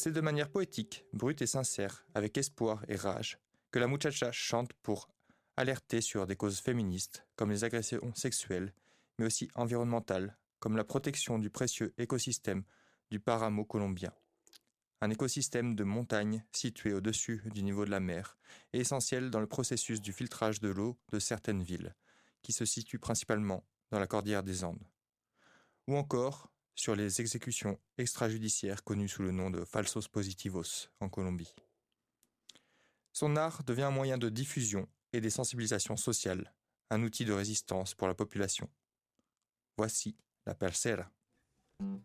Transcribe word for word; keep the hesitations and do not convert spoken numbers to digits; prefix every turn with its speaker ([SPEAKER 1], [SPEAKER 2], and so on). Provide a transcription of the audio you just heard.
[SPEAKER 1] C'est de manière poétique, brute et sincère, avec espoir et rage, que la muchacha chante pour alerter sur des causes féministes, comme les agressions sexuelles, mais aussi environnementales, comme la protection du précieux écosystème du Páramo colombien. Un écosystème de montagnes situé au-dessus du niveau de la mer et essentiel dans le processus du filtrage de l'eau de certaines villes, qui se situent principalement dans la cordillère des Andes. Ou encore sur les exécutions extrajudiciaires connues sous le nom de falsos positivos en Colombie. Son art devient un moyen de diffusion et des sensibilisations sociales, un outil de résistance pour la population. Voici la Parcera.